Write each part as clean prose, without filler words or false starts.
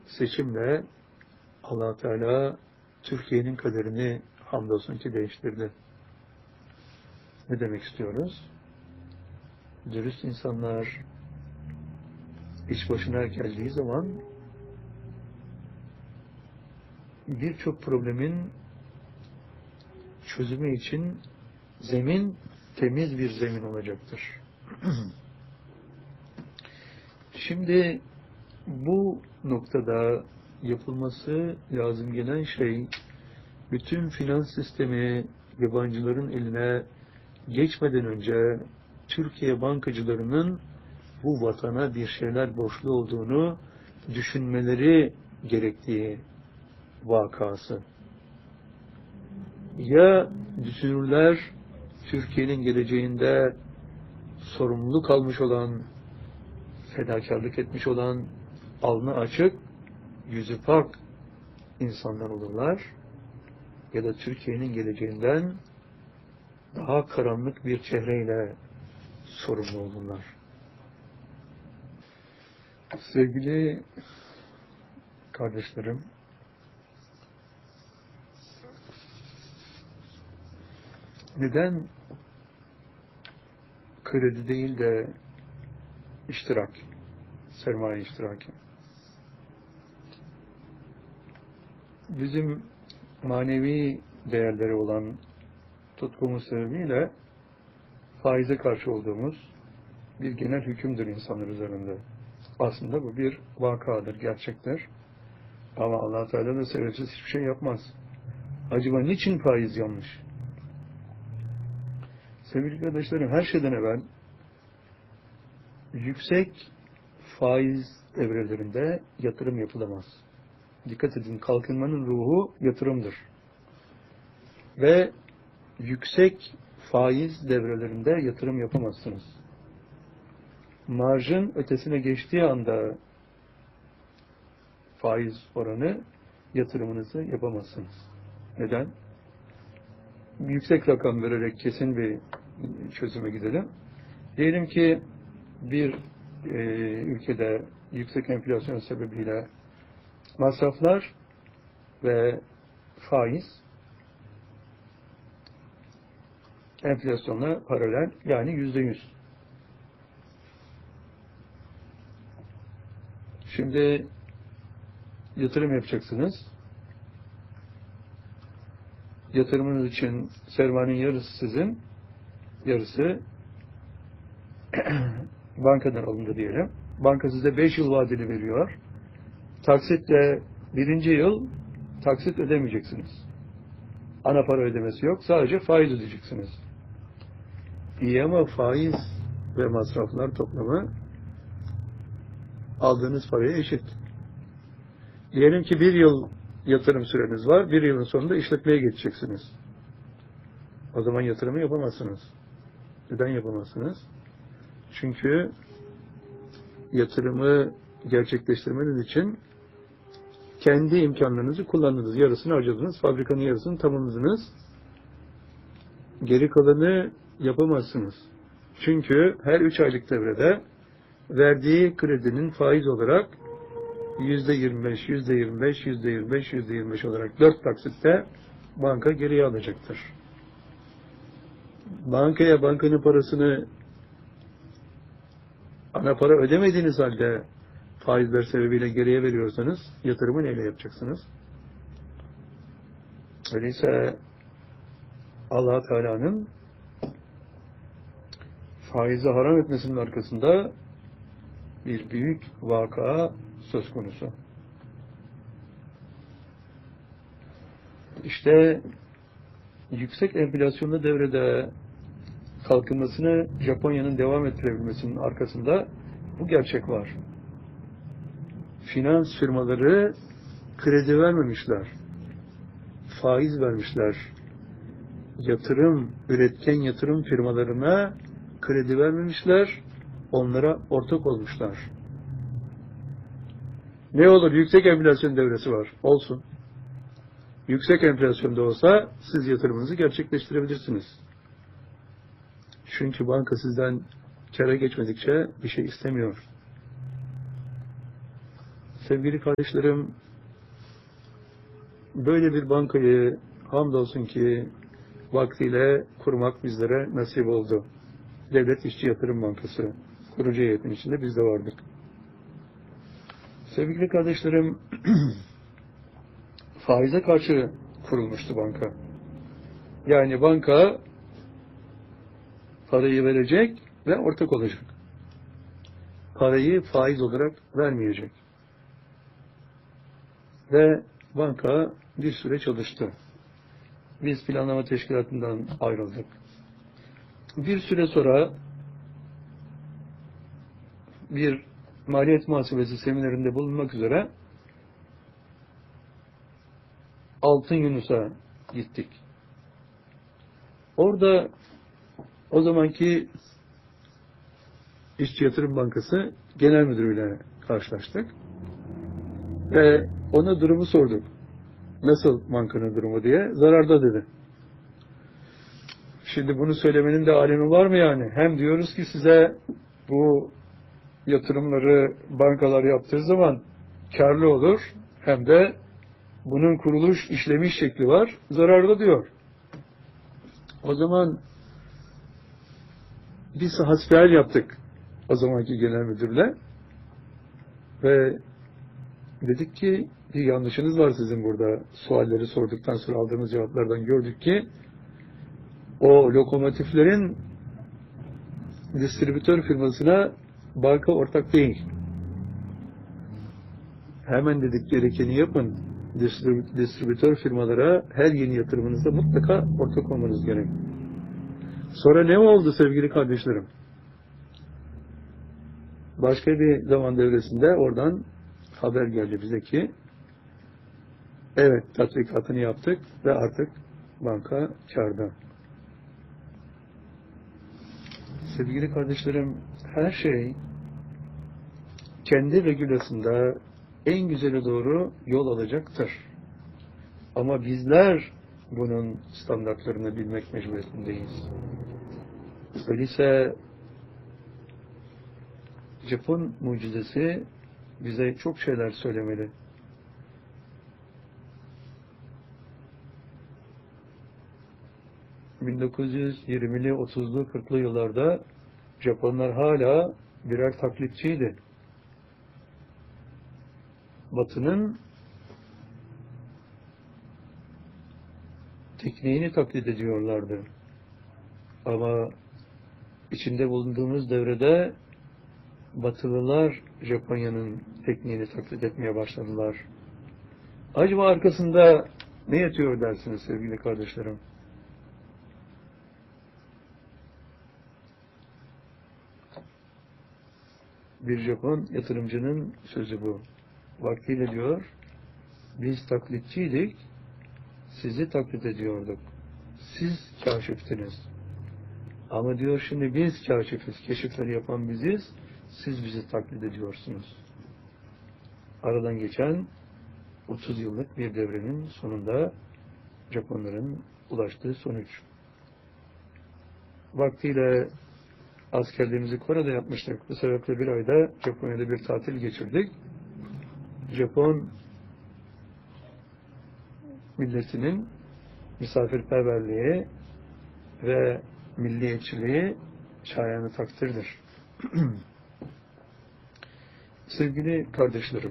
seçimle Allah Teala Türkiye'nin kaderini hamdolsun ki değiştirdi. Ne demek istiyoruz? Dürüst insanlar iş başına geldiği zaman birçok problemin çözümü için zemin temiz bir zemin olacaktır. Şimdi bu noktada yapılması lazım gelen şey, bütün finans sistemi yabancıların eline geçmeden önce Türkiye bankacılarının bu vatana bir şeyler borçlu olduğunu düşünmeleri gerektiği vakası. Ya düşünürler, Türkiye'nin geleceğinde sorumluluk almış olan, fedakarlık etmiş olan, alnı açık, yüzü pak insanlar olurlar, ya da Türkiye'nin geleceğinden daha karanlık bir çehreyle sorumlu olurlar. Sevgili kardeşlerim, neden kredi değil de iştirak, sermaye iştiraki? Bizim manevi değerleri olan tutkumuz sebebiyle faize karşı olduğumuz bir genel hükümdür insanlar üzerinde. Aslında bu bir vakadır, gerçektir. Ama Allah Teala da sebepsiz hiçbir şey yapmaz. Acaba niçin faiz yanlış? Sevgili kardeşlerim, her şeyden evvel yüksek faiz evrelerinde yatırım yapılamaz. Dikkat edin, kalkınmanın ruhu yatırımdır. Ve yüksek faiz devrelerinde yatırım yapamazsınız. Marjın ötesine geçtiği anda faiz oranı yatırımınızı yapamazsınız. Neden? Yüksek rakam vererek kesin bir çözüme gidelim. Diyelim ki bir ülkede yüksek enflasyon sebebiyle masraflar ve faiz enflasyonla paralel, yani %100. Şimdi yatırım yapacaksınız. Yatırımınız için sermayenin yarısı sizin, yarısı bankadan alındı diyelim. Banka size 5 yıl vadeli veriyor. Taksitle birinci yıl taksit ödemeyeceksiniz. Ana para ödemesi yok. Sadece faiz ödeyeceksiniz. İyi ama faiz ve masraflar toplamı aldığınız paraya eşit. Diyelim ki bir yıl yatırım süreniz var. Bir yılın sonunda işletmeye geçeceksiniz. O zaman yatırımı yapamazsınız. Neden yapamazsınız? Çünkü yatırımı gerçekleştirmeniz için kendi imkanlarınızı kullandınız. Yarısını harcadınız. Fabrikanın yarısını tamamladınız. Geri kalanı yapamazsınız. Çünkü her 3 aylık devrede verdiği kredinin faiz olarak %25, %25, %25, %25 olarak 4 taksitte banka geriye alacaktır. Bankaya bankanın parasını ana para ödemediğiniz halde faizler sebebiyle geriye veriyorsanız yatırımı neyle yapacaksınız? Öyleyse Allah Teala'nın faizi haram etmesinin arkasında bir büyük vaka söz konusu. İşte yüksek enflasyonlu devrede kalkınmasını Japonya'nın devam ettirebilmesinin arkasında bu gerçek var. Finans firmaları kredi vermemişler. Faiz vermişler. Üretken yatırım firmalarına kredi vermemişler. Onlara ortak olmuşlar. Ne olur? Yüksek enflasyon devresi var. Olsun. Yüksek enflasyonda olsa siz yatırımınızı gerçekleştirebilirsiniz. Çünkü banka sizden kâra geçmedikçe bir şey istemiyor. Sevgili kardeşlerim, böyle bir bankayı hamdolsun ki vaktiyle kurmak bizlere nasip oldu. Devlet İşçi Yatırım Bankası kurucu heyetin içinde biz de vardık. Sevgili kardeşlerim, faize karşı kurulmuştu banka. Yani banka parayı verecek ve ortak olacak. Parayı faiz olarak vermeyecek. Ve banka bir süre çalıştı. Biz planlama teşkilatından ayrıldık. Bir süre sonra bir maliyet muhasebesi seminerinde bulunmak üzere Altın Yunus'a gittik. Orada o zamanki İşçi Yatırım Bankası Genel Müdürüyle karşılaştık. Ve ona durumu sorduk. Nasıl bankanın durumu diye. Zararda dedi. Şimdi bunu söylemenin de alemi var mı yani? Hem diyoruz ki size bu yatırımları bankalar yaptığı zaman karlı olur. Hem de bunun kuruluş işlemiş şekli var. Zararda diyor. O zaman biz hasbihal yaptık. O zamanki genel müdürle. Ve dedik ki bir yanlışınız var sizin burada. Sualleri sorduktan sonra aldığımız cevaplardan gördük ki o lokomotiflerin distribütör firmasına banka ortak değil. Hemen dedik gerekeni yapın. Distribütör firmalara her yeni yatırımınızda mutlaka ortak olmanız gerek. Sonra ne oldu sevgili kardeşlerim? Başka bir zaman devresinde oradan haber geldi bize ki evet tatbikatını yaptık ve artık banka kârda. Sevgili kardeşlerim, her şey kendi regülasında en güzeli doğru yol alacaktır. Ama bizler bunun standartlarını bilmek mecburiyetindeyiz. Öyleyse Japon mucizesi bize çok şeyler söylemeli. ...1920'li, 30'lu, 40'lı yıllarda Japonlar hala birer taklitçiydi. Batı'nın tekniğini taklit ediyorlardı. Ama içinde bulunduğumuz devrede Batılılar Japonya'nın tekniğini taklit etmeye başladılar. Acaba arkasında ne yatıyor dersiniz sevgili kardeşlerim? Bir Japon yatırımcının sözü bu. Vaktiyle diyor, biz taklitçiydik, sizi taklit ediyorduk. Siz kaşiftiniz. Ama diyor şimdi biz kaşifiz, keşifleri yapan biziz, siz bizi taklit ediyorsunuz. Aradan geçen 30 yıllık bir devrenin sonunda Japonların ulaştığı sonuç. Vaktiyle askerliğimizi Kore'de yapmıştık. Bu sebeple bir ayda Japonya'da bir tatil geçirdik. Japon milletinin misafirperverliği ve milliyetçiliği şayanı takdirdir. Sevgili kardeşlerim,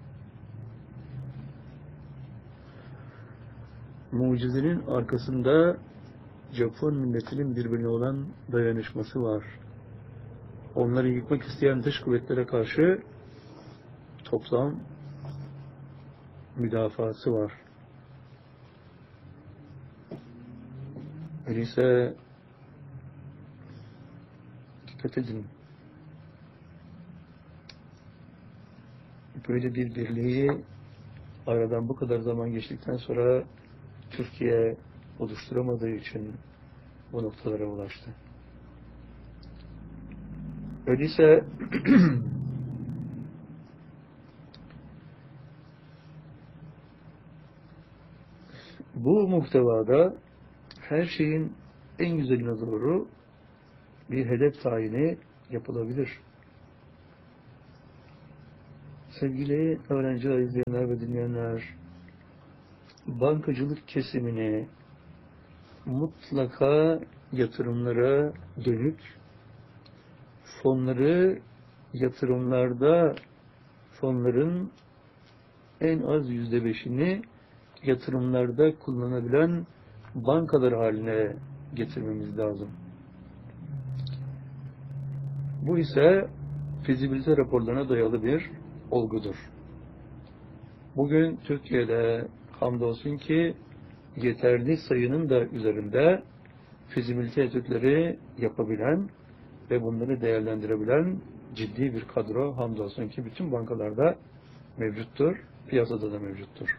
mucizenin arkasında Japon milletinin birbirine olan dayanışması var. Onları yıkmak isteyen dış kuvvetlere karşı toplam müdafası var. Öyleyse dikkat edin. Böyle bir birliği aradan bu kadar zaman geçtikten sonra Türkiye oluşturamadığı için bu noktalara ulaştı. Öyleyse bu muhtevada her şeyin en güzeline doğru bir hedef tayini yapılabilir. Sevgili öğrenciler, izleyenler ve dinleyenler, bankacılık kesimini mutlaka yatırımlara dönük, fonları yatırımlarda fonların en az %5'ini yatırımlarda kullanabilen bankalar haline getirmemiz lazım. Bu ise fizibilite raporlarına dayalı bir olgudur. Bugün Türkiye'de hamdolsun ki yeterli sayının da üzerinde fizibilite etütleri yapabilen ve bunları değerlendirebilen ciddi bir kadro hamdolsun ki bütün bankalarda mevcuttur, piyasada da mevcuttur.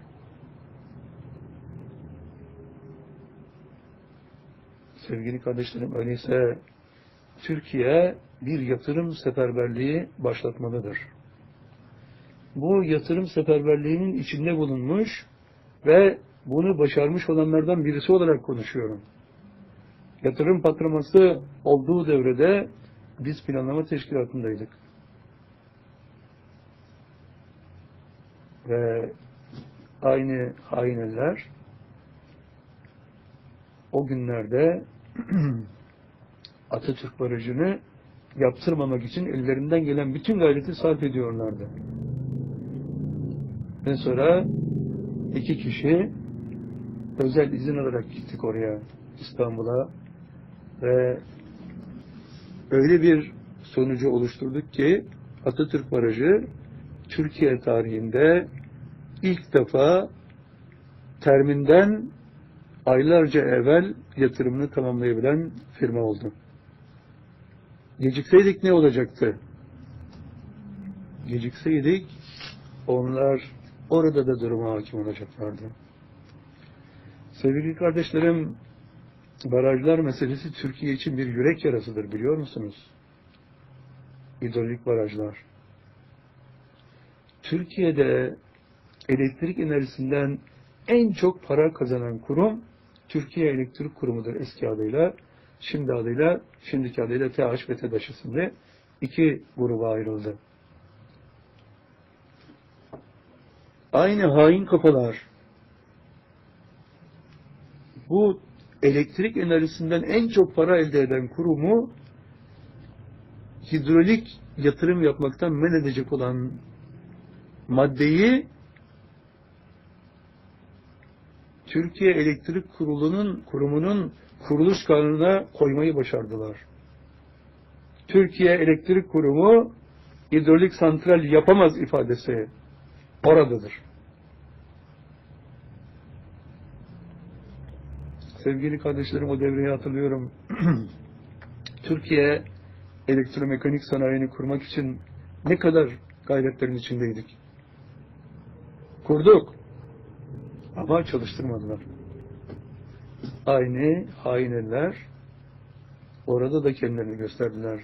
Sevgili kardeşlerim, öyleyse Türkiye bir yatırım seferberliği başlatmalıdır. Bu yatırım seferberliğinin içinde bulunmuş ve bunu başarmış olanlardan birisi olarak konuşuyorum. Yatırım patlaması olduğu devrede biz planlama teşkilatındaydık. Ve aynı hainler o günlerde Atatürk Barajı'nı yaptırmamak için ellerinden gelen bütün gayreti sarf ediyorlardı. Ve sonra 2 kişi özel izin alarak gittik oraya, İstanbul'a ve öyle bir sonucu oluşturduk ki Atatürk Barajı Türkiye tarihinde ilk defa terminden aylarca evvel yatırımını tamamlayabilen firma oldu. Gecikseydik ne olacaktı? Gecikseydik onlar orada da duruma hakim olacaklardı. Sevgili kardeşlerim, barajlar meselesi Türkiye için bir yürek yarasıdır, biliyor musunuz? Hidrolik barajlar. Türkiye'de elektrik enerjisinden en çok para kazanan kurum Türkiye Elektrik Kurumu'dur eski adıyla. Şimdiki adıyla TH ve TEDAŞ isimli 2 gruba ayrıldı. Aynı hain kafalar bu elektrik enerjisinden en çok para elde eden kurumu hidrolik yatırım yapmaktan men edecek olan maddeyi Türkiye Elektrik Kurumu'nun kuruluş kanununa koymayı başardılar. Türkiye Elektrik Kurumu hidrolik santral yapamaz ifadesi oradadır. Sevgili kardeşlerim, o devreyi hatırlıyorum. Türkiye elektromekanik sanayini kurmak için ne kadar gayretlerin içindeydik. Kurduk. Ama çalıştırmadılar. Aynı hainler orada da kendilerini gösterdiler.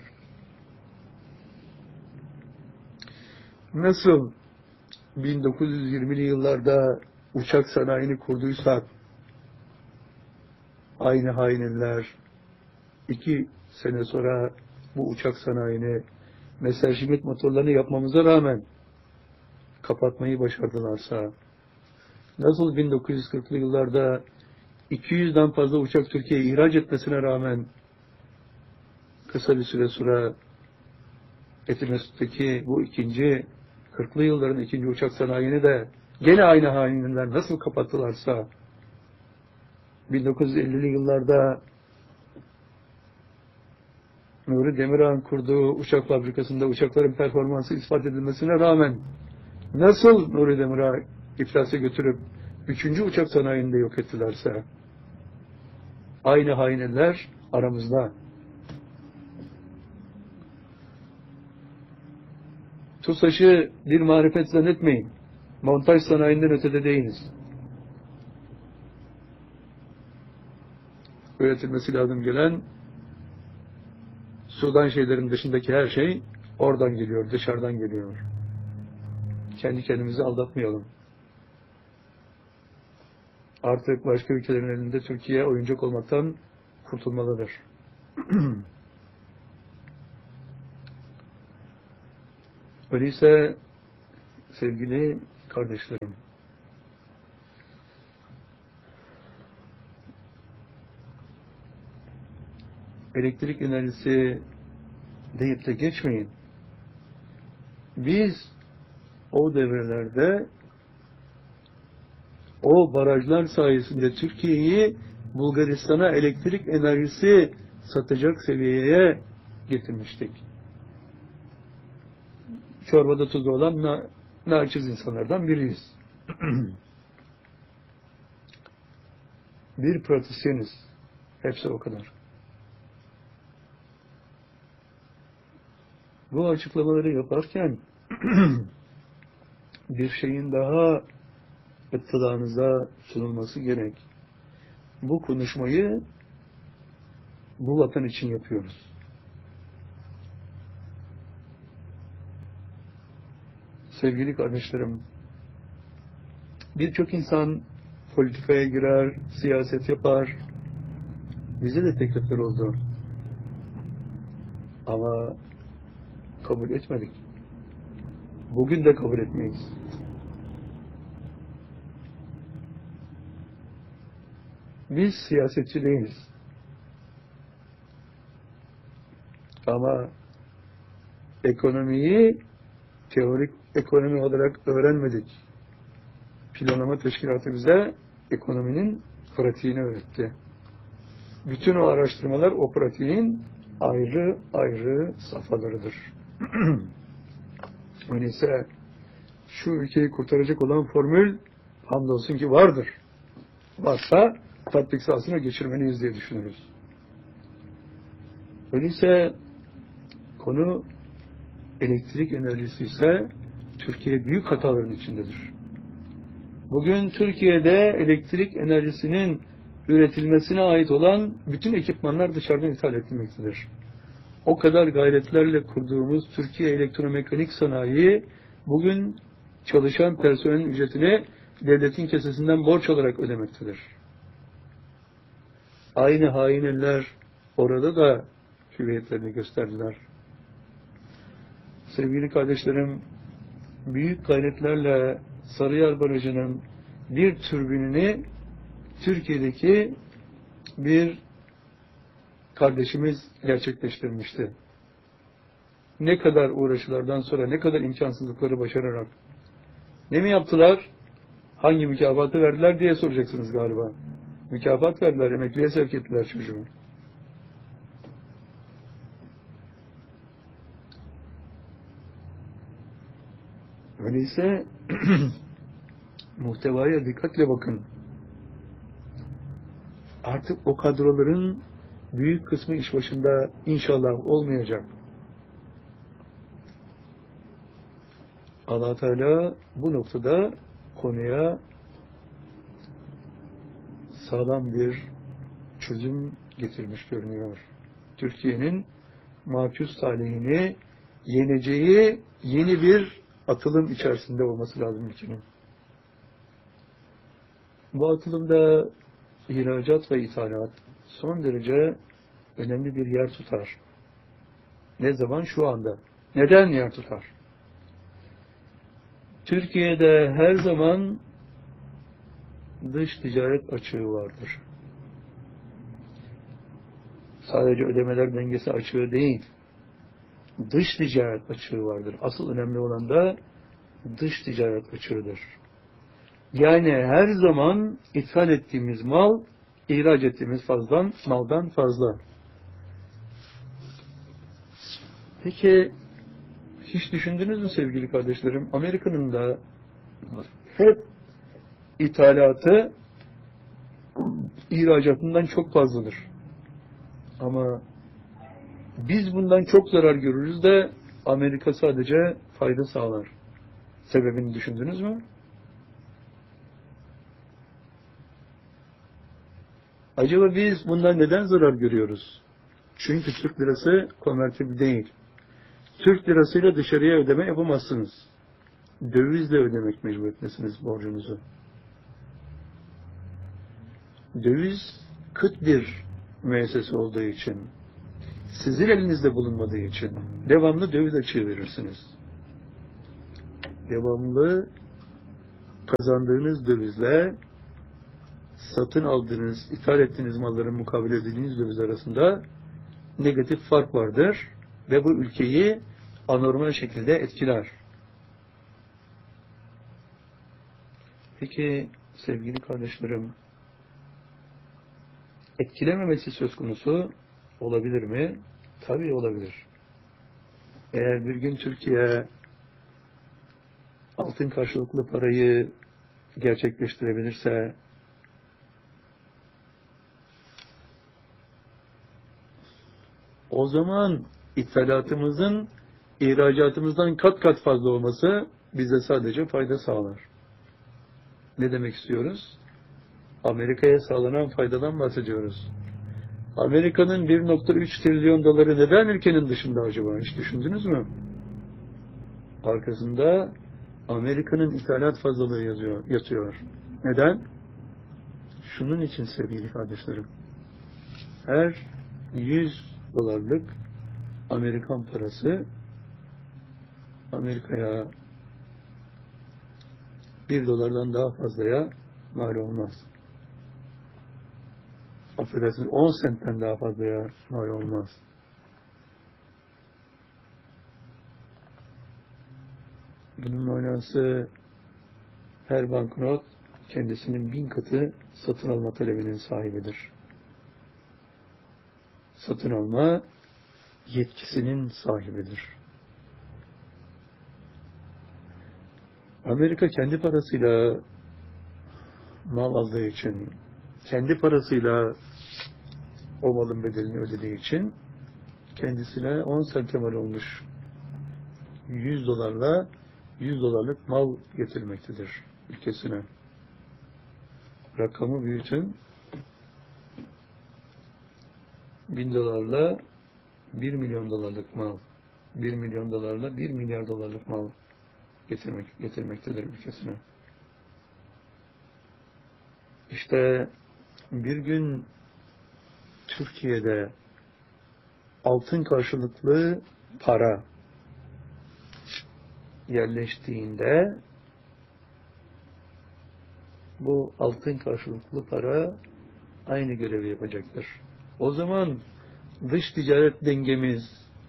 Nasıl 1920'li yıllarda uçak sanayini kurduysak aynı hainler 2 sene sonra bu uçak sanayini Messerschmitt motorlarını yapmamıza rağmen kapatmayı başardılarsa, nasıl 1940'lı yıllarda 200'den fazla uçak Türkiye'ye ihraç etmesine rağmen kısa bir süre sonra Etimesgut'taki bu 40'lı yılların 2. uçak sanayini de gene aynı hainler nasıl kapattılarsa, 1950'li yıllarda Nuri Demirağ'ın kurduğu uçak fabrikasında uçakların performansı ispat edilmesine rağmen nasıl Nuri Demirağ iflasa götürüp 3. uçak sanayini de yok ettilerse, aynı hainler aramızda. TUSAŞ'ı bir marifet zannetmeyin. Montaj sanayinden ötede değiliz. Üretilmesi lazım gelen sudan şeylerin dışındaki her şey oradan geliyor, dışarıdan geliyor. Kendi kendimizi aldatmayalım. Artık başka ülkelerin elinde Türkiye oyuncak olmaktan kurtulmalıdır. Öyleyse Sevgili kardeşlerim, elektrik enerjisi deyip de geçmeyin. Biz o devrelerde o barajlar sayesinde Türkiye'yi Bulgaristan'a elektrik enerjisi satacak seviyeye getirmiştik. Çorbada tuzu olan naçiz insanlardan biriyiz. Bir pratisyeniz. Hepsi o kadar. Bu açıklamaları yaparken bir şeyin daha ittılağınıza sunulması gerek. Bu konuşmayı bu vatan için yapıyoruz. Sevgili kardeşlerim, birçok insan politikaya girer, siyaset yapar. Bize de teklifler oldu. Ama kabul etmedik. Bugün de kabul etmeyiz. Biz siyasetçi değiliz. Ama ekonomiyi teorik ekonomi olarak öğrenmedik. Planlama teşkilatı bize ekonominin pratiğini öğretti. Bütün o araştırmalar o pratiğin ayrı ayrı safhalarıdır. Öyleyse şu ülkeyi kurtaracak olan formül hamdolsun ki vardır. Varsa tatbik sahasına geçirmeliyiz diye düşünürüz. Öyleyse konu elektrik enerjisi ise Türkiye büyük hataların içindedir. Bugün Türkiye'de elektrik enerjisinin üretilmesine ait olan bütün ekipmanlar dışarıdan ithal edilmektedir. O kadar gayretlerle kurduğumuz Türkiye Elektromekanik Sanayi bugün çalışan personelin ücretini devletin kesesinden borç olarak ödemektedir. Aynı hain eller orada da hüviyetlerini gösterdiler. Sevgili kardeşlerim, büyük gayretlerle Sarıyer Barajı'nın bir türbinini Türkiye'deki bir kardeşimiz gerçekleştirmişti. Ne kadar uğraşılardan sonra, ne kadar imkansızlıkları başararak. Ne mi yaptılar? Hangi mükafatı verdiler diye soracaksınız galiba. Mükafat verdiler, emekliye sevk ettiler çocuğu. Öyleyse muhtevaya dikkatle bakın. Artık o kadroların büyük kısmı iş başında inşallah olmayacak. Allah Teala bu noktada konuya sağlam bir çözüm getirmiş görünüyor. Türkiye'nin mahpus talihini yeneceği yeni bir atılım içerisinde olması lazım ülkenin. Bu atılımda ihracat ve ithalat son derece önemli bir yer tutar. Ne zaman? Şu anda. Neden yer tutar? Türkiye'de her zaman dış ticaret açığı vardır. Sadece ödemeler dengesi açığı değil, dış ticaret açığı vardır. Asıl önemli olan da dış ticaret açığıdır. Yani her zaman ithal ettiğimiz mal, ihraç ettiğimiz maldan fazla. Peki, hiç düşündünüz mü sevgili kardeşlerim? Amerika'nın da hep ithalatı ihracatından çok fazladır. Ama biz bundan çok zarar görürüz de Amerika sadece fayda sağlar. Sebebini düşündünüz mü? Acaba biz bundan neden zarar görüyoruz? Çünkü Türk lirası konvertibil değil. Türk lirasıyla dışarıya ödeme yapamazsınız. Dövizle ödemek mecburiyetindesiniz borcunuzu. Döviz kıt bir müessese olduğu için, sizin elinizde bulunmadığı için devamlı döviz açığı verirsiniz. devamlı kazandığınız dövizle satın aldığınız, ithal ettiğiniz malların mukabil edildiğiniz döviz arasında negatif fark vardır ve bu ülkeyi anormal şekilde etkiler. Peki sevgili kardeşlerim, etkilememesi söz konusu olabilir mi? Tabii olabilir. Eğer bir gün Türkiye altın karşılıklı parayı gerçekleştirebilirse, o zaman ithalatımızın ihracatımızdan kat kat fazla olması bize sadece fayda sağlar. Ne demek istiyoruz? Amerika'ya sağlanan faydadan bahsediyoruz. Amerika'nın 1,3 trilyon doları neden ülkenin dışında acaba? Hiç düşündünüz mü? Arkasında Amerika'nın ithalat fazlalığı yatıyor. Neden? Şunun için sevgili kardeşlerim. Her 100 dolarlık Amerikan parası Amerika'ya 1 dolardan daha fazlaya mal olmaz. Affedersiniz, 10 sentten daha fazlaya mal olmaz. Bunun manası her banknot kendisinin 1000 katı satın alma talebinin sahibidir. Satın alma yetkisinin sahibidir. Amerika kendi parasıyla mal aldığı için, kendi parasıyla o malın bedelini ödediği için kendisine 10 sente mal olmuş 100 dolarla 100 dolarlık mal getirmektedir ülkesine. Rakamı büyütün. 1000 dolarla 1 milyon dolarlık mal, 1 milyon dolarla 1 milyar dolarlık mal getirmektedir ülkesine. İşte bir gün Türkiye'de altın karşılıklı para yerleştiğinde bu altın karşılıklı para aynı görevi yapacaktır. O zaman dış ticaret dengemiz,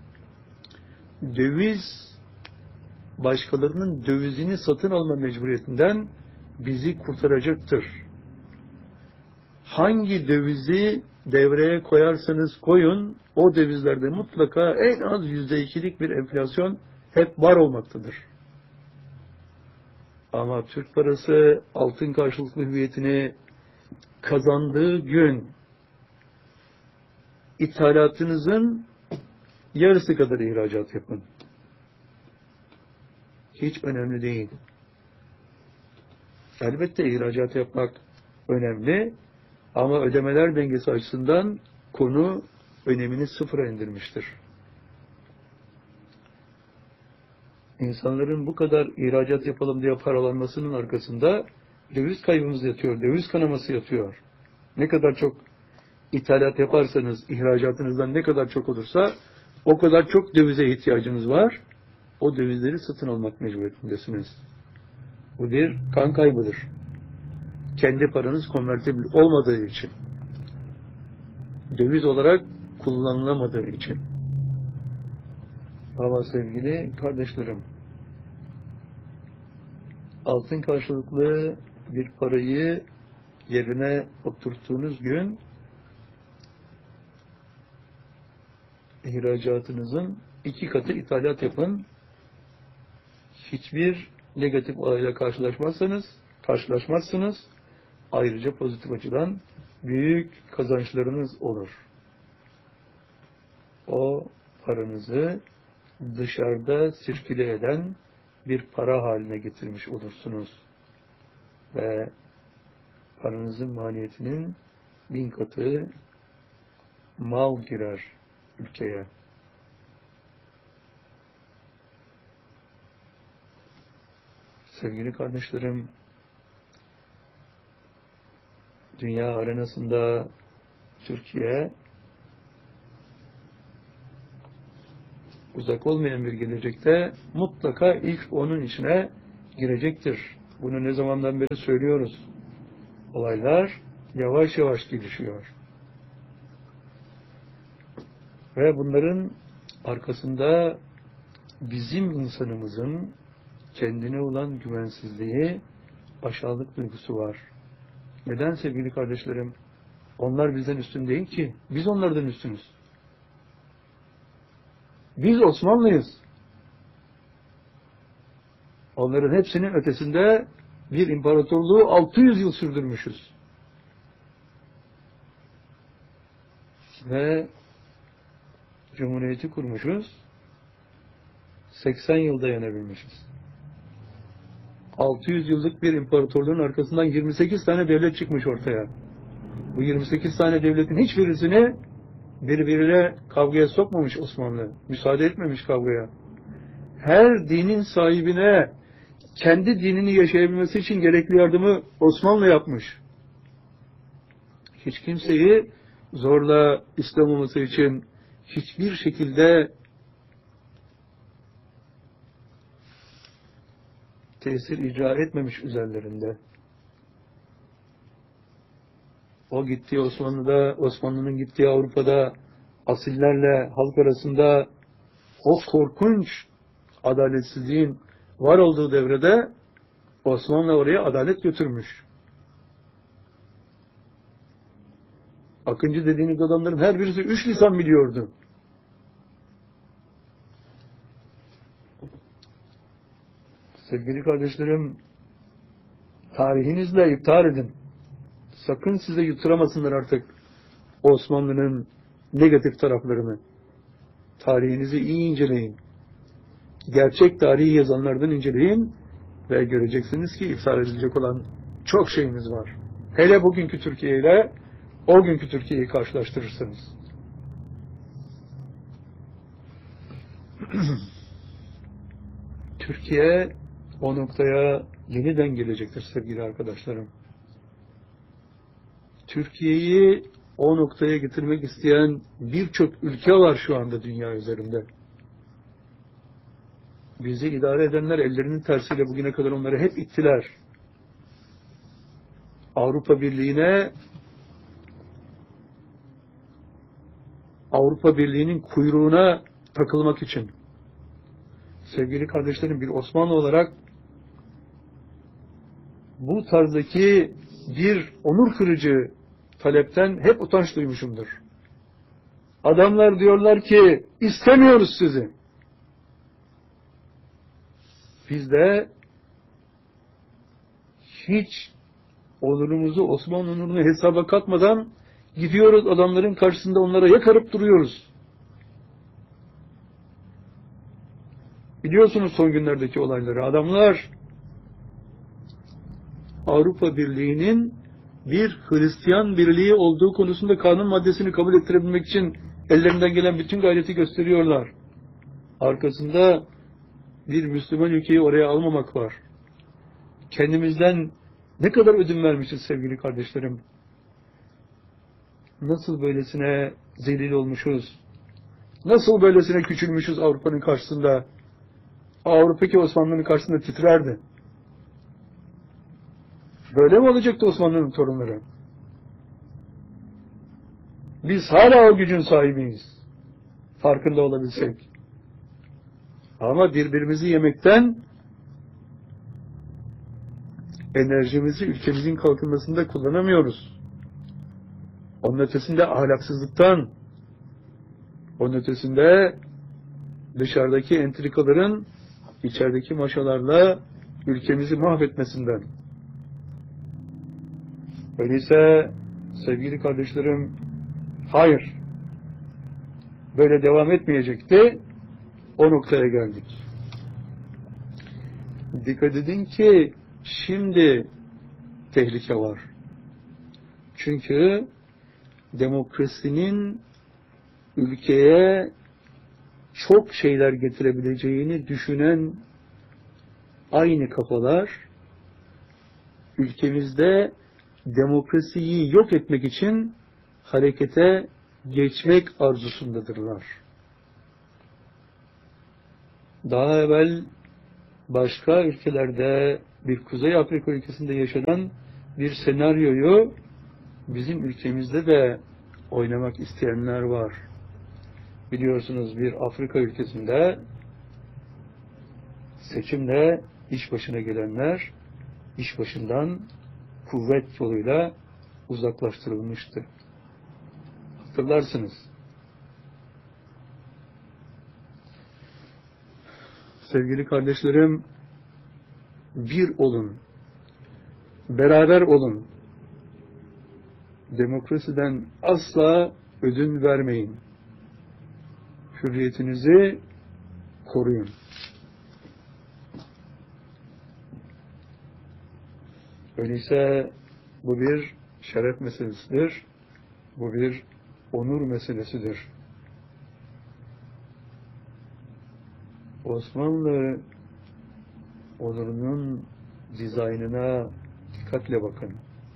döviz, başkalarının dövizini satın alma mecburiyetinden bizi kurtaracaktır. Hangi dövizi devreye koyarsanız koyun, o dövizlerde mutlaka en az %2'lik bir enflasyon hep var olmaktadır. Ama Türk parası altın karşılıklı hüviyetini kazandığı gün ithalatınızın yarısı kadar ihracat yapın. Hiç önemli değil. Elbette ihracat yapmak önemli ama ödemeler dengesi açısından konu önemini sıfıra indirmiştir. İnsanların bu kadar ihracat yapalım diye paralanmasının arkasında döviz kaybımız yatıyor, döviz kanaması yatıyor. Ne kadar çok ithalat yaparsanız, ihracatınızdan ne kadar çok olursa o kadar çok dövize ihtiyacınız var. O dövizleri satın almak mecburiyetindesiniz. Bu bir kan kaybıdır. Kendi paranız konvertibil olmadığı için. Döviz olarak kullanılamadığı için. Ama sevgili kardeşlerim, altın karşılıklı bir parayı yerine oturttuğunuz gün ihracatınızın 2 katı ithalat yapın. Hiçbir negatif olayla karşılaşmazsınız. Ayrıca pozitif açıdan büyük kazançlarınız olur. O paranızı dışarıda sirküle eden bir para haline getirmiş olursunuz. Ve paranızın maliyetinin 1000 katı mal girer ülkeye. Sevgili kardeşlerim, dünya arenasında Türkiye uzak olmayan bir gelecekte mutlaka ilk onun içine girecektir. Bunu ne zamandan beri söylüyoruz. Olaylar yavaş yavaş gelişiyor. Ve bunların arkasında bizim insanımızın kendine olan güvensizliği, aşağılık duygusu var. Neden sevgili kardeşlerim? Onlar bizden üstün değil ki. Biz onlardan üstünüz. Biz Osmanlıyız. Onların hepsinin ötesinde bir imparatorluğu 600 yıl sürdürmüşüz. Ve Cumhuriyeti kurmuşuz. 80 yıl dayanabilmişiz. 600 yıllık bir imparatorluğun arkasından 28 tane devlet çıkmış ortaya. Bu 28 tane devletin hiçbirisini birbirine kavgaya sokmamış Osmanlı. Müsaade etmemiş kavgaya. Her dinin sahibine kendi dinini yaşayabilmesi için gerekli yardımı Osmanlı yapmış. Hiç kimseyi zorla İslam olması için hiçbir şekilde tesir icra etmemiş üzerlerinde. O gittiği Osmanlı'da, Osmanlı'nın gittiği Avrupa'da asillerle halk arasında o korkunç adaletsizliğin var olduğu devrede Osmanlı oraya adalet götürmüş. Akıncı dediğiniz adamların her birisi 3 lisan biliyordu. Sevgili kardeşlerim, tarihinizle iptal edin. Sakın size yutturamasınlar artık Osmanlı'nın negatif taraflarını. Tarihinizi iyi inceleyin. Gerçek tarihi yazanlardan inceleyin ve göreceksiniz ki iptal edilecek olan çok şeyimiz var. Hele bugünkü Türkiye ile o günkü Türkiye'yi karşılaştırırsanız. Türkiye o noktaya yeniden gelecektir sevgili arkadaşlarım. Türkiye'yi o noktaya getirmek isteyen birçok ülke var şu anda dünya üzerinde. Bizi idare edenler ellerinin tersiyle bugüne kadar onları hep ittiler. Avrupa Birliği'nin kuyruğuna takılmak için. Sevgili kardeşlerim, bir Osmanlı olarak bu tarzdaki bir onur kırıcı talepten hep utanç duymuşumdur. Adamlar diyorlar ki istemiyoruz sizi. Biz de hiç onurumuzu, Osmanlı onurunu hesaba katmadan gidiyoruz adamların karşısında onlara yakarıp duruyoruz. Biliyorsunuz son günlerdeki olayları. Adamlar Avrupa Birliği'nin bir Hristiyan birliği olduğu konusunda kanun maddesini kabul ettirebilmek için ellerinden gelen bütün gayreti gösteriyorlar. Arkasında bir Müslüman ülkeyi oraya almamak var. Kendimizden ne kadar ödün vermişiz sevgili kardeşlerim. Nasıl böylesine zelil olmuşuz. Nasıl böylesine küçülmüşüz Avrupa'nın karşısında. Avrupa'daki Osmanlı'nın karşısında titrerdi. Böyle mi olacaktı Osmanlı'nın torunları? Biz hala o gücün sahibiyiz. Farkında olabilsek. Ama birbirimizi yemekten enerjimizi ülkemizin kalkınmasında kullanamıyoruz. Onun ötesinde ahlaksızlıktan, onun ötesinde dışarıdaki entrikaların içerideki maşalarla ülkemizi mahvetmesinden. Öyleyse sevgili kardeşlerim, hayır, böyle devam etmeyecekti, o noktaya geldik. Dikkat edin ki şimdi tehlike var. Çünkü demokrasinin ülkeye çok şeyler getirebileceğini düşünen aynı kafalar ülkemizde demokrasiyi yok etmek için harekete geçmek arzusundadırlar. Daha evvel başka ülkelerde, bir Kuzey Afrika ülkesinde yaşanan bir senaryoyu bizim ülkemizde de oynamak isteyenler var. Biliyorsunuz bir Afrika ülkesinde seçimle iş başına gelenler iş başından kuvvet yoluyla uzaklaştırılmıştı. Hatırlarsınız. Sevgili kardeşlerim, bir olun, beraber olun. Demokrasiden asla ödün vermeyin. Hürriyetinizi koruyun. Öyleyse bu bir şeref meselesidir. Bu bir onur meselesidir. Osmanlı onurunun dizaynına dikkatle bakın.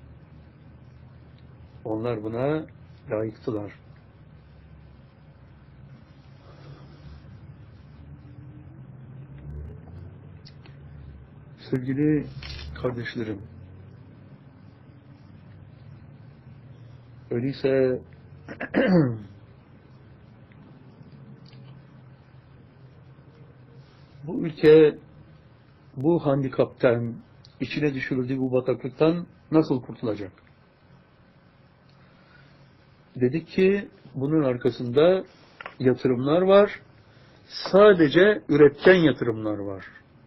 Onlar buna layıktılar. Sevgili kardeşlerim, öyleyse bu ülke bu handikaptan, içine düşürüldüğü bu bataklıktan nasıl kurtulacak? Dedik ki bunun arkasında yatırımlar var. Sadece üretken yatırımlar var.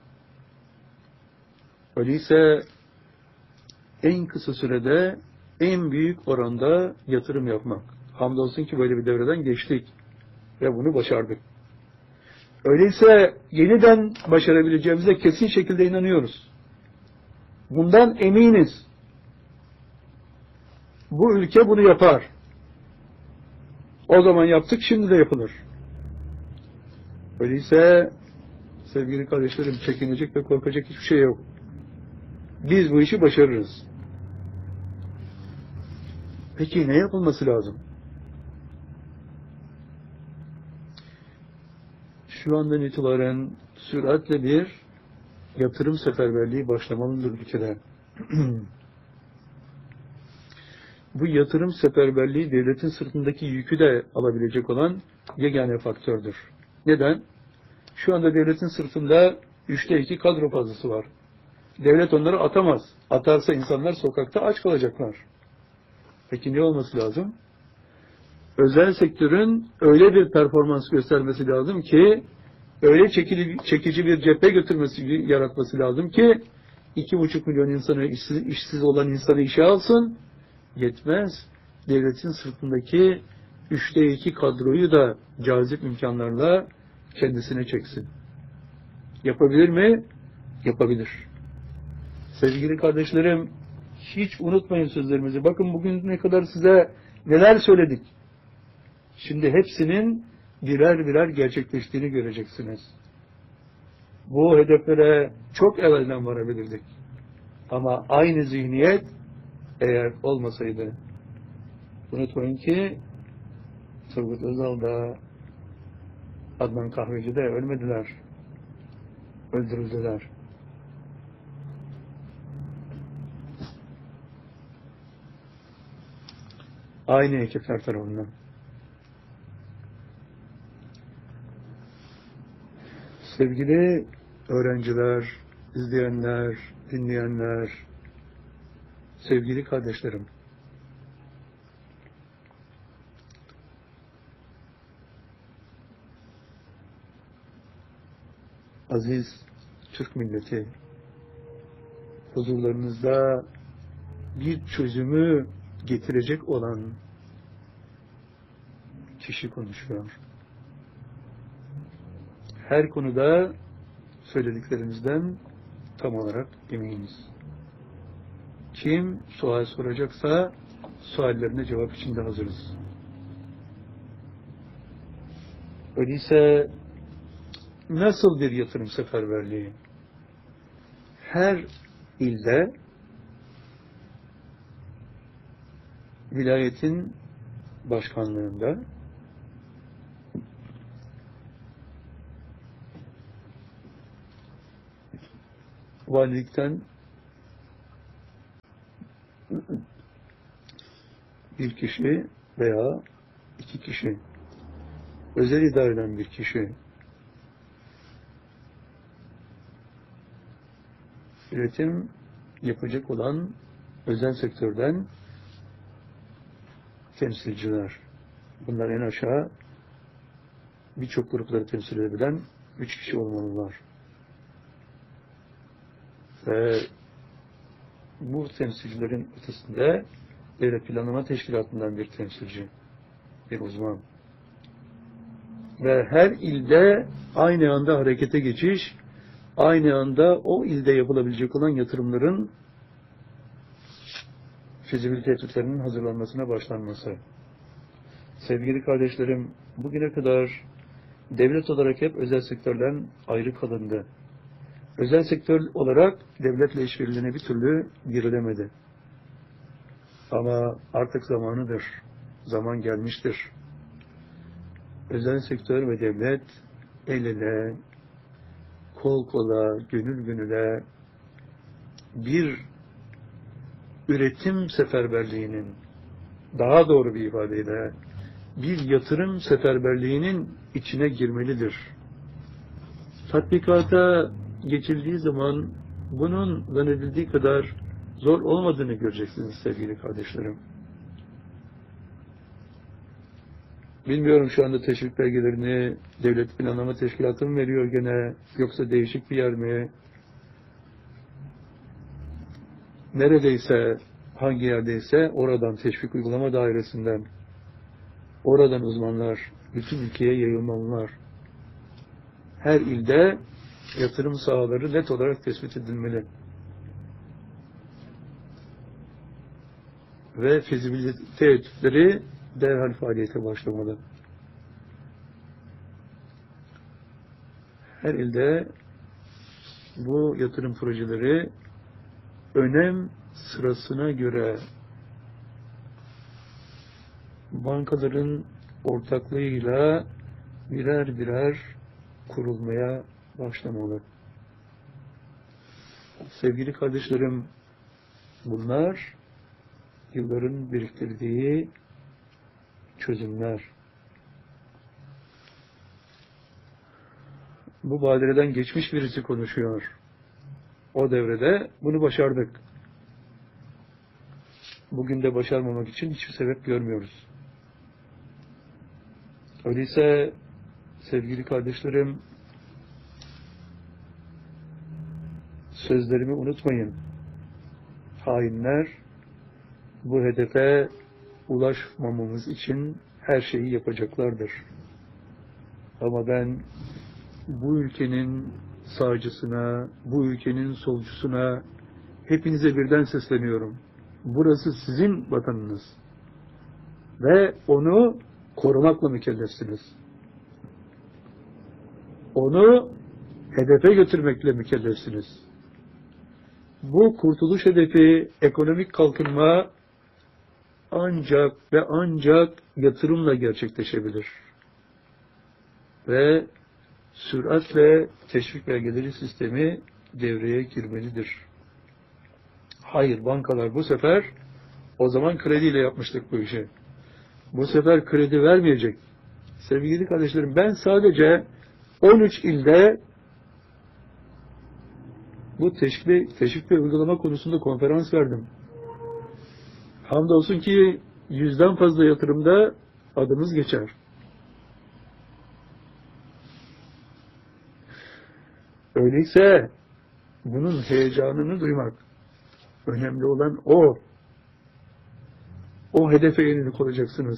Öyleyse en kısa sürede en büyük oranda yatırım yapmak. Hamdolsun ki böyle bir devreden geçtik ve bunu başardık. Öyleyse yeniden başarabileceğimize kesin şekilde inanıyoruz. Bundan eminiz. Bu ülke bunu yapar. O zaman yaptık, şimdi de yapılır. Öyleyse sevgili kardeşlerim, çekinecek ve korkacak hiçbir şey yok. Biz bu işi başarırız. Peki ne yapılması lazım? Şu andan itibaren süratle bir yatırım seferberliği başlamalıdır ülkede. Bu yatırım seferberliği devletin sırtındaki yükü de alabilecek olan yegane faktördür. Neden? Şu anda devletin sırtında 2/3 kadro fazlası var. Devlet onları atamaz. Atarsa insanlar sokakta aç kalacaklar. Peki ne olması lazım? Özel sektörün öyle bir performans göstermesi lazım ki, öyle çekici bir cephe yaratması lazım ki 2,5 milyon insanı işsiz olan insanı işe alsın. Yetmez. Devletin sırtındaki 2/3 kadroyu da cazip imkanlarla kendisine çeksin. Yapabilir mi? Yapabilir. Sevgili kardeşlerim, hiç unutmayın sözlerimizi. Bakın bugün ne kadar size neler söyledik. Şimdi hepsinin birer birer gerçekleştiğini göreceksiniz. Bu hedeflere çok evvelden varabilirdik. Ama aynı zihniyet eğer olmasaydı, unutmayın ki Turgut Özal da Adnan Kahveci de ölmediler. Öldürüldüler. Aynı ekipler tarafından. Sevgili öğrenciler, izleyenler, dinleyenler, sevgili kardeşlerim, aziz Türk milleti, huzurlarınızda bir çözümü getirecek olan kişi konuşuyor. Her konuda söylediklerimizden tam olarak eminiz. Kim sual soracaksa suallerine cevap için de hazırız. Öyleyse nasıl bir yatırım seferberliği? Her ilde vilayetin başkanlığında valilikten bir kişi veya iki kişi, özel idare eden bir kişi, üretim yapacak olan özel sektörden temsilciler. Bunlar en aşağı birçok grupları temsil edebilen 3 kişi olmalılar. Ve bu temsilcilerin ötesinde Devlet Planlama Teşkilatı'ndan bir temsilci, bir uzman. Ve her ilde aynı anda harekete geçiş, aynı anda o ilde yapılabilecek olan yatırımların fizibilite etütlerinin hazırlanmasına başlanması. Sevgili kardeşlerim, bugüne kadar devlet olarak hep özel sektörden ayrı kalındı. Özel sektör olarak devletle işbirliğine bir türlü girilemedi. Ama artık zamanıdır. Zaman gelmiştir. Özel sektör ve devlet el ele, kol kola, gönül gönüle bir üretim seferberliğinin, daha doğru bir ifadeyle bir yatırım seferberliğinin içine girmelidir. Tatbikata geçildiği zaman bunun zannedildiği kadar zor olmadığını göreceksiniz sevgili kardeşlerim. Bilmiyorum şu anda teşvik belgelerini Devlet Planlama Teşkilatı mı veriyor gene, yoksa değişik bir yer mi? Neredeyse, hangi yerdeyse oradan teşvik uygulama dairesinden, oradan uzmanlar bütün ülkeye yayılmalılar. Her ilde yatırım sahaları net olarak tespit edilmeli. Ve fizibilite etütleri derhal faaliyete başlamalı. Her ilde bu yatırım projeleri önem sırasına göre bankaların ortaklığıyla birer birer kurulmaya başlamalı. Sevgili kardeşlerim, bunlar yılların biriktirdiği çözümler. Bu badireden geçmiş birisi konuşuyor. O devrede bunu başardık. Bugün de başarmamak için hiçbir sebep görmüyoruz. Öyleyse sevgili kardeşlerim, sözlerimi unutmayın. Hainler bu hedefe ulaşmamamız için her şeyi yapacaklardır. Ama ben bu ülkenin sağcısına, bu ülkenin solcusuna hepinize birden sesleniyorum. Burası sizin vatanınız. Ve onu korumakla mükellefsiniz. Onu hedefe götürmekle mükellefsiniz. Bu kurtuluş hedefi, ekonomik kalkınma ancak ve ancak yatırımla gerçekleşebilir. Ve süratle teşvik belgeleri sistemi devreye girmelidir. Hayır, bankalar bu sefer, o zaman krediyle yapmıştık bu işi. Bu sefer kredi vermeyecek. Sevgili kardeşlerim, ben sadece 13 ilde bu teşvik ve uygulama konusunda konferans verdim. Hamdolsun ki 100'den fazla yatırımda adımız geçer. Öyleyse bunun heyecanını duymak. Önemli olan o. O hedefe yönelik olacaksınız.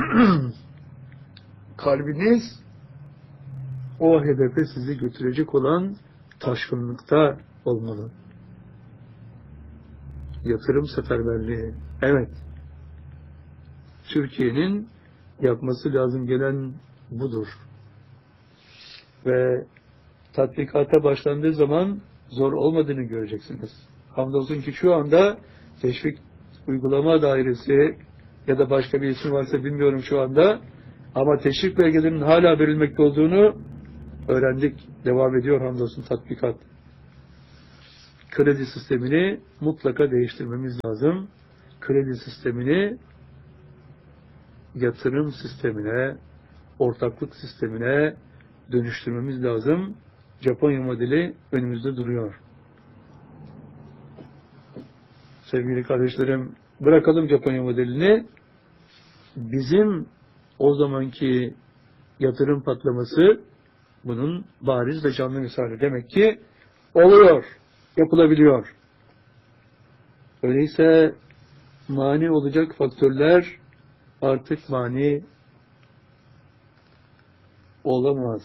Kalbiniz o hedefe sizi götürecek olan taşkınlıkta olmalı. Yatırım seferberliği. Evet. Türkiye'nin yapması lazım gelen budur. Ve tatbikata başlandığı zaman zor olmadığını göreceksiniz. Hamdolsun ki şu anda teşvik uygulama dairesi ya da başka bir isim varsa bilmiyorum şu anda, ama teşvik belgelerinin hala verilmekte olduğunu öğrendik. Devam ediyor hamdolsun tatbikat. kredi sistemini mutlaka değiştirmemiz lazım. Kredi sistemini yatırım sistemine, ortaklık sistemine dönüştürmemiz lazım. Japonya modeli önümüzde duruyor. Sevgili kardeşlerim, bırakalım Japonya modelini. Bizim o zamanki yatırım patlaması bunun bariz ve canlı misali. Demek ki oluyor, yapılabiliyor. Öyleyse mani olacak faktörler artık mani olamaz.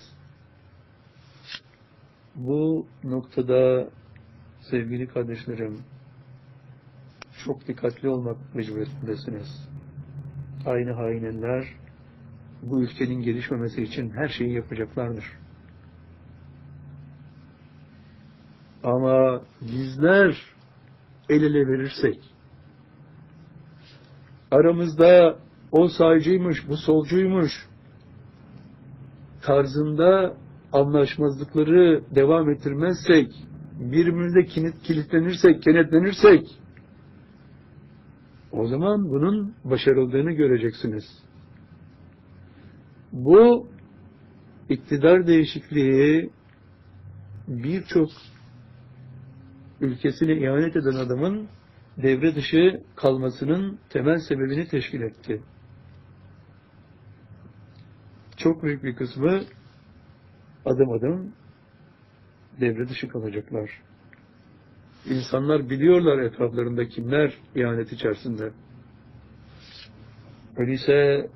Bu noktada sevgili kardeşlerim çok dikkatli olmak mecburiyetindesiniz. Aynı hainler bu ülkenin gelişmemesi için her şeyi yapacaklardır. Ama bizler el ele verirsek, aramızda o sağcıymış, bu solcuymuş tarzında anlaşmazlıkları devam ettirmezsek, birbirimize kilitlenirsek, kenetlenirsek, o zaman bunun başarıldığını göreceksiniz. Bu iktidar değişikliği birçok ülkesine ihanet eden adamın devre dışı kalmasının temel sebebini teşkil etti. Çok büyük bir kısmı adım adım devre dışı kalacaklar. İnsanlar biliyorlar etraflarında kimler ihanet içerisinde. Öyleyse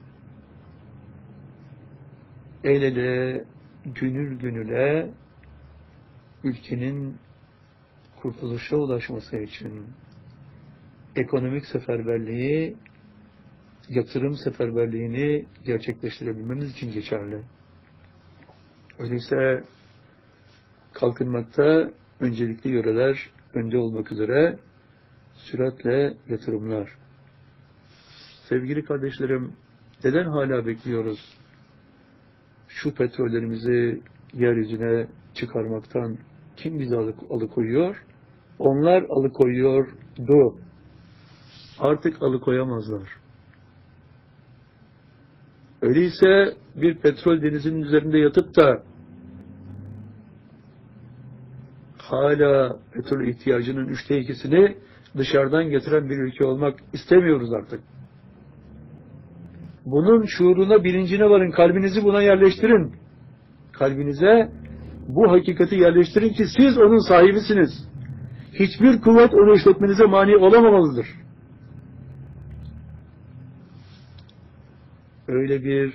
el ele, gönül gönüle ülkenin kurtuluşa ulaşması için ekonomik seferberliği, yatırım seferberliğini gerçekleştirebilmemiz için geçerli. Öyleyse kalkınmakta öncelikli yöreler önde olmak üzere süratle yatırımlar. Sevgili kardeşlerim, neden hala bekliyoruz? Şu petrollerimizi yeryüzüne çıkarmaktan kim bizi alıkoyuyor? Onlar alıkoyuyordu. Artık alıkoyamazlar. Öyleyse bir petrol denizinin üzerinde yatıp da hala petrol ihtiyacının 2/3'ünü dışarıdan getiren bir ülke olmak istemiyoruz artık. Bunun şuuruna, bilincine varın. Kalbinizi buna yerleştirin. Kalbinize bu hakikati yerleştirin ki siz onun sahibisiniz. Hiçbir kuvvet onu işletmenize mani olamamalıdır. Öyle bir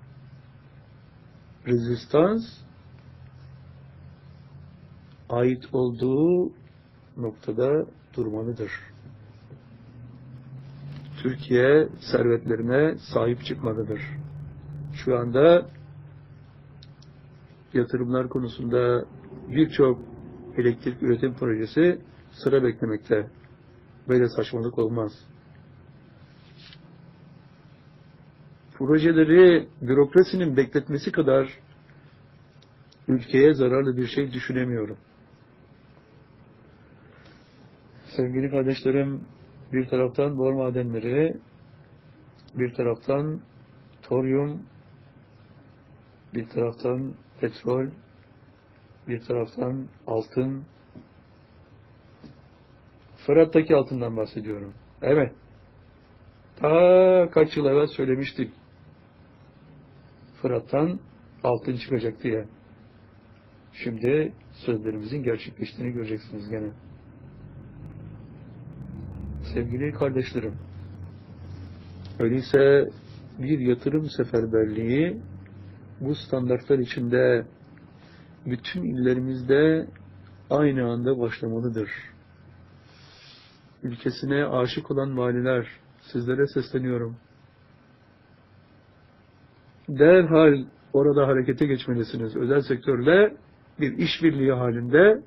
rezistans ait olduğu noktada durmalıdır. Türkiye servetlerine sahip çıkmalıdır. Şu anda yatırımlar konusunda birçok elektrik üretim projesi sıra beklemekte. Böyle saçmalık olmaz. Projeleri bürokrasinin bekletmesi kadar ülkeye zararlı bir şey düşünemiyorum. Sevgili kardeşlerim, bir taraftan bor madenleri, bir taraftan toryum, bir taraftan petrol, bir taraftan altın. Fırat'taki altından bahsediyorum. Evet. Ta kaç yıl evvel söylemiştik. Fırat'tan altın çıkacak diye. Şimdi sözlerimizin gerçekleştiğini göreceksiniz gene. Sevgili kardeşlerim, öyleyse bir yatırım seferberliği bu standartlar içinde bütün illerimizde aynı anda başlamalıdır. Ülkesine aşık olan valiler, sizlere sesleniyorum. Derhal orada harekete geçmelisiniz. Özel sektörle bir işbirliği halinde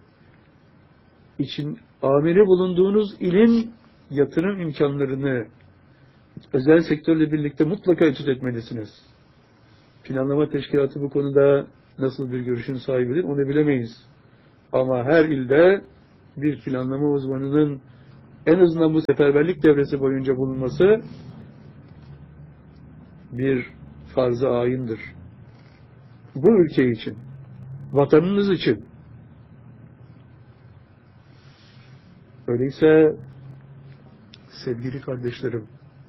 amiri bulunduğunuz ilin yatırım imkanlarını özel sektörle birlikte mutlaka etüt etmelisiniz. Planlama teşkilatı bu konuda nasıl bir görüşün sahibidir onu bilemeyiz. Ama her ilde bir planlama uzmanının en azından bu seferberlik devresi boyunca bulunması bir farz-ı ayindir. Bu ülke için, vatanınız için. Öyleyse sevgili kardeşlerim,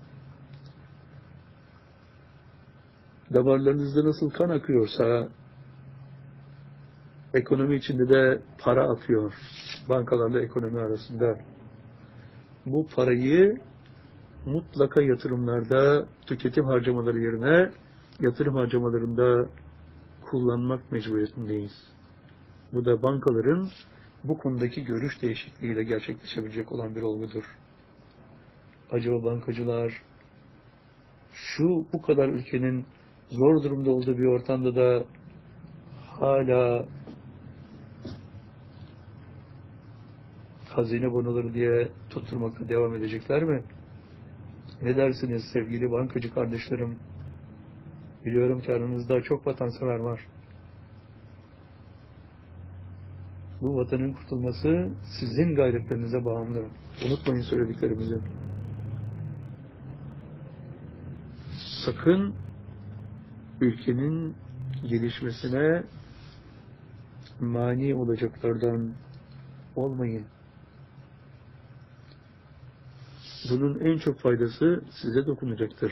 damarlarınızda nasıl kan akıyorsa ekonomi içinde de para akıyor. Bankalarla ekonomi arasında. Bu parayı mutlaka yatırımlarda, tüketim harcamaları yerine yatırım harcamalarında kullanmak mecburiyetindeyiz. Bu da bankaların bu konudaki görüş değişikliğiyle gerçekleşebilecek olan bir olgudur. Acaba bankacılar bu kadar ülkenin zor durumda olduğu bir ortamda da hala hazine bonoları diye tutturmakta devam edecekler mi? Ne dersiniz sevgili bankacı kardeşlerim? Biliyorum ki aranızda çok vatansever var. Bu vatanın kurtulması sizin gayretlerinize bağımlı. Unutmayın söylediklerimizi. Sakın ülkenin gelişmesine mani olacaklardan olmayın. Bunun en çok faydası size dokunacaktır.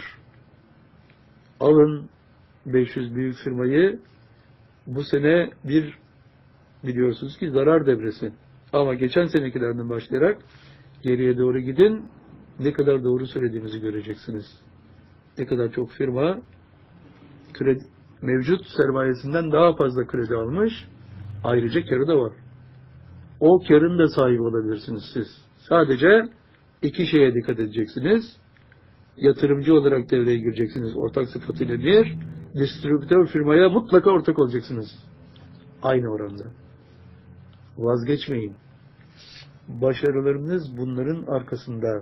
Alın 500 büyük firmayı, bu sene biliyorsunuz ki zarar devresi. Ama geçen senekilerden başlayarak geriye doğru gidin, ne kadar doğru söylediğimizi göreceksiniz. Ne kadar çok firma mevcut sermayesinden daha fazla kredi almış, ayrıca karı da var. O karın da sahibi olabilirsiniz siz. Sadece iki şeye dikkat edeceksiniz. Yatırımcı olarak devreye gireceksiniz ortak sıfatıyla bir, distribütör firmaya mutlaka ortak olacaksınız. Aynı oranda. Vazgeçmeyin. Başarılarınız bunların arkasında.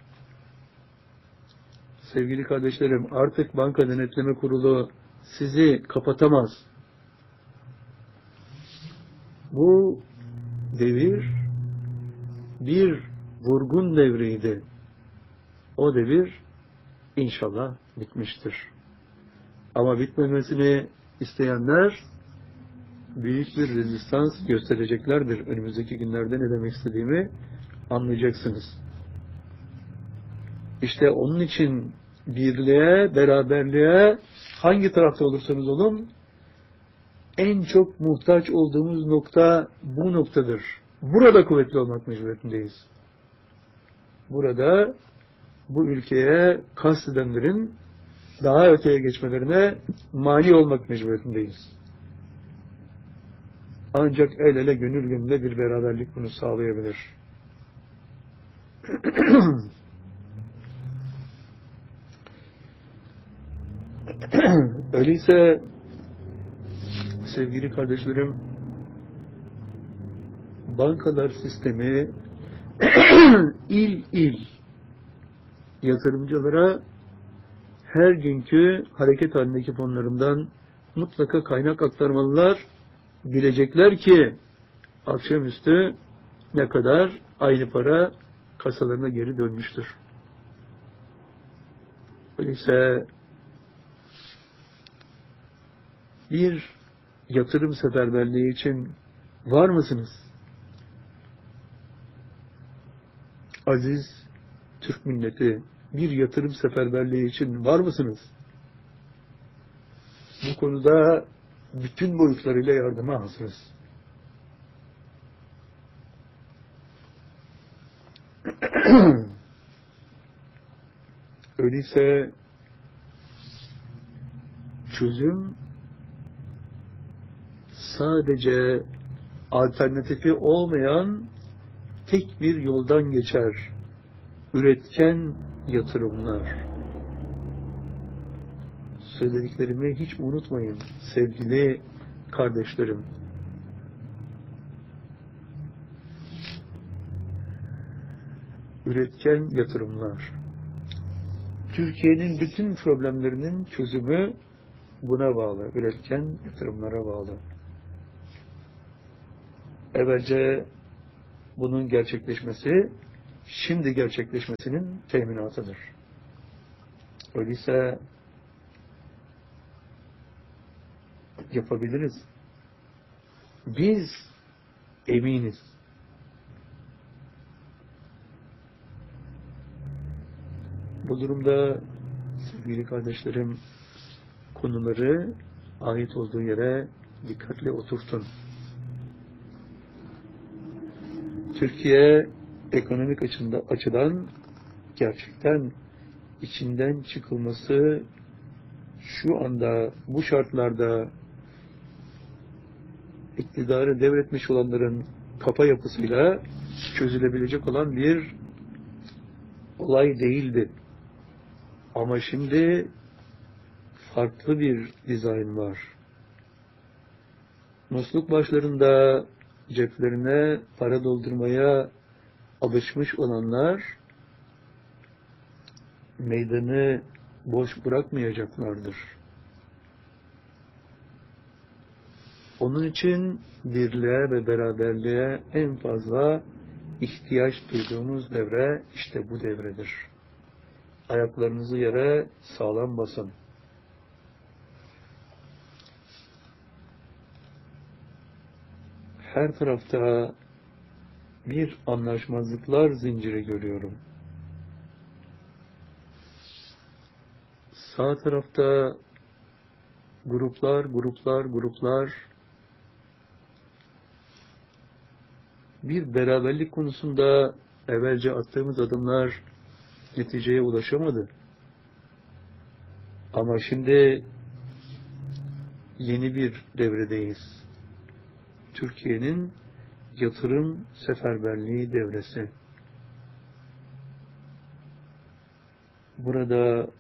Sevgili kardeşlerim, artık Banka Denetleme Kurulu sizi kapatamaz. Bu devir bir vurgun devriydi. O devir inşallah bitmiştir. Ama bitmemesini isteyenler büyük bir rezistans göstereceklerdir. Önümüzdeki günlerde ne demek istediğimi anlayacaksınız. İşte onun için birliğe, beraberliğe hangi tarafta olursanız olun en çok muhtaç olduğumuz nokta bu noktadır. Burada kuvvetli olmak mecburiyetindeyiz. Burada bu ülkeye kastedenlerin daha öteye geçmelerine mani olmak mecburiyetindeyiz. Ancak el ele gönül gönüle bir beraberlik bunu sağlayabilir. Öyleyse sevgili kardeşlerim, bankalar sistemi il il yatırımcılara her günkü hareket halindeki fonlarından mutlaka kaynak aktarmalılar, bilecekler ki akşamüstü ne kadar aynı para kasalarına geri dönmüştür. Öyleyse bir yatırım seferberliği için var mısınız? Aziz Türk milleti, bir yatırım seferberliği için var mısınız? Bu konuda bütün boyutlarıyla yardıma hazırız. Öyleyse çözüm sadece alternatifi olmayan tek bir yoldan geçer. Üretken yatırımlar. Söylediklerimi hiç unutmayın sevgili kardeşlerim. Üretken yatırımlar. Türkiye'nin bütün problemlerinin çözümü buna bağlı. Üretken yatırımlara bağlı. Evvelce bunun gerçekleşmesi, şimdi gerçekleşmesinin teminatıdır. Öyleyse yapabiliriz. Biz eminiz. Bu durumda sevgili kardeşlerim, konuları ait olduğu yere dikkatle oturtun. Türkiye ekonomik açıdan gerçekten içinden çıkılması şu anda bu şartlarda iktidarı devretmiş olanların kafa yapısıyla çözülebilecek olan bir olay değildi. Ama şimdi farklı bir dizayn var. Musluk başlarında ceplerine para doldurmaya alışmış olanlar meydanı boş bırakmayacaklardır. Onun için birliğe ve beraberliğe en fazla ihtiyaç duyduğumuz devre işte bu devredir. Ayaklarınızı yere sağlam basın. Her tarafta bir anlaşmazlıklar zinciri görüyorum. Sağ tarafta gruplar bir beraberlik konusunda evvelce attığımız adımlar neticeye ulaşamadı. Ama şimdi yeni bir devredeyiz. Türkiye'nin yatırım seferberliği devresi. Burada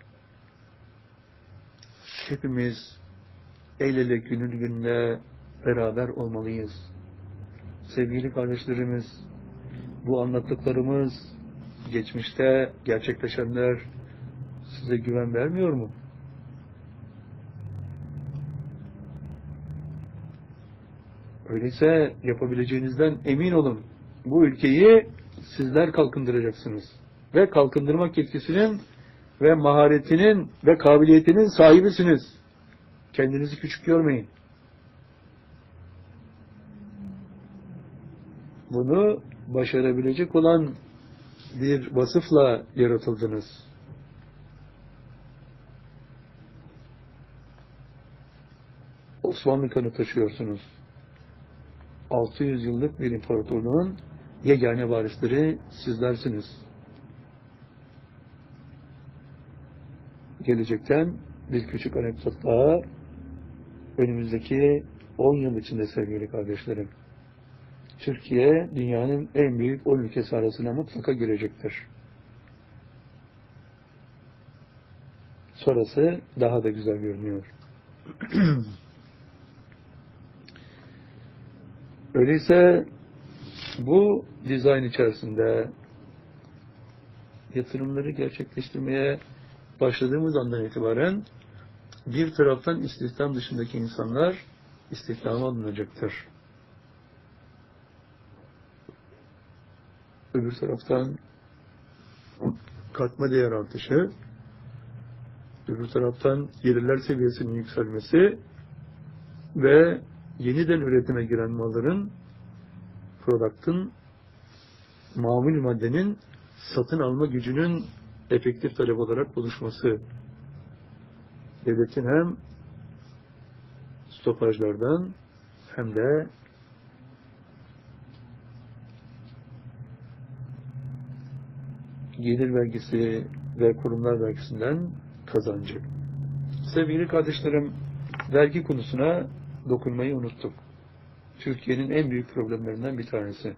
hepimiz el ele gönül gönüle beraber olmalıyız. Sevgili kardeşlerimiz, bu anlattıklarımız, geçmişte gerçekleşenler size güven vermiyor mu? Öyleyse yapabileceğinizden emin olun. Bu ülkeyi sizler kalkındıracaksınız. Ve kalkındırmak yetkisinin ve maharetinin ve kabiliyetinin sahibisiniz. Kendinizi küçük görmeyin. Bunu başarabilecek olan bir vasıfla yaratıldınız. Osmanlı kanı taşıyorsunuz. 600 yıllık bir imparatorluğun yegane varisleri sizlersiniz. Gelecekten bir küçük anekdot daha, önümüzdeki 10 yıl içinde sevgili kardeşlerim, Türkiye dünyanın en büyük 10 ülkesi arasına mutlaka girecektir. Sonrası daha da güzel görünüyor. Öyleyse bu dizayn içerisinde yatırımları gerçekleştirmeye başladığımız andan itibaren bir taraftan istihdam dışındaki insanlar istihdama alınacaktır. Öbür taraftan katma değer artışı, öbür taraftan gelirler seviyesinin yükselmesi ve yeniden üretime giren malların, product'ın, mamul maddenin satın alma gücünün efektif talep olarak oluşması, devletin hem stopajlardan hem de gelir vergisi ve kurumlar vergisinden kazancı. Sevgili kardeşlerim, vergi konusuna dokunmayı unuttuk. Türkiye'nin en büyük problemlerinden bir tanesi.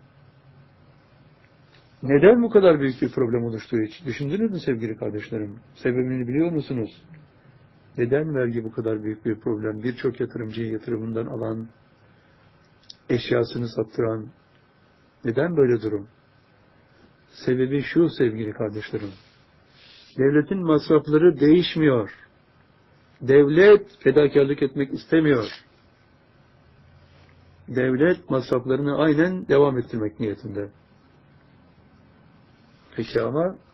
Neden bu kadar büyük bir problem oluştuğu hiç düşündünüz mü sevgili kardeşlerim? Sebebini biliyor musunuz? Neden vergi bu kadar büyük bir problem? Birçok yatırımcıyı yatırımından alan, eşyasını sattıran, neden böyle durum? Sebebi şu sevgili kardeşlerim. Devletin masrafları değişmiyor. Devlet fedakarlık etmek istemiyor. Devlet masraflarını aynen devam ettirmek niyetinde. Peki ama